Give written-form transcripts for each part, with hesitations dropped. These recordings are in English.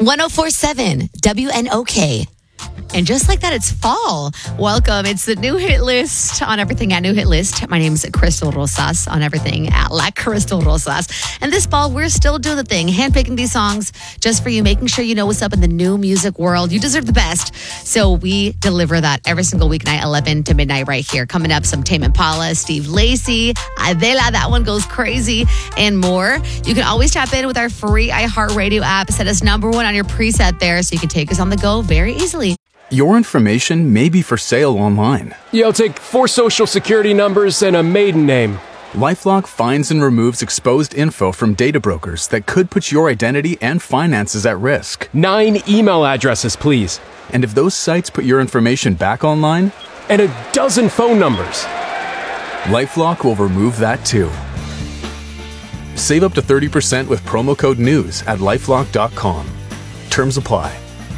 1047 WNOK. And just like that, it's fall. Welcome. It's the new hit list on everything at New Hit List. My name is Crystal Rosas on everything at La Crystal Rosas. And this fall, we're still doing the thing, handpicking these songs just for you, making sure you know what's up in the new music world. You deserve the best. So we deliver that every single weeknight, 11 to midnight right here. Coming up, some Tame Impala, Steve Lacy, Adela, that one goes crazy, and more. You can always tap in with our free iHeartRadio app. Set us number one on your preset there so you can take us on the go very easily. Your information may be for sale online. Yeah, I'll take 4 social security numbers and a maiden name. LifeLock finds and removes exposed info from data brokers that could put your identity and finances at risk. 9 email addresses, please. And if those sites put your information back online, And a dozen phone numbers. LifeLock will remove that too. Save up to 30% with promo code NEWS at LifeLock.com. Terms apply.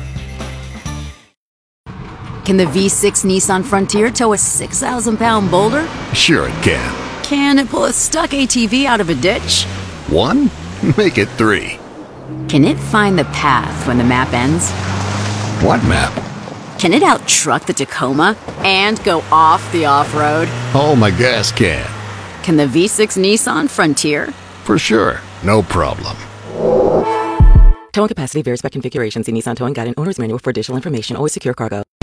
Can the V6 Nissan Frontier tow a 6,000-pound boulder? Sure it can. Can it pull a stuck ATV out of a ditch? 1? Make it 3. Can it find the path when the map ends? What map? Can it out-truck the Tacoma and go off the off-road? Oh, my gas can. Can the V6 Nissan Frontier? For sure. No problem. Towing capacity varies by configuration. See Nissan Towing Guide and Owner's Manual for additional information. Always secure cargo.